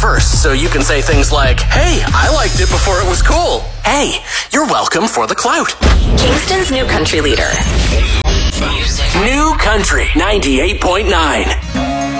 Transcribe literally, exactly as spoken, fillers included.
first, so you can say things like, hey, I liked it before it was cool. Hey, you're welcome for the clout. Kingston's new country leader. New Country ninety-eight point nine.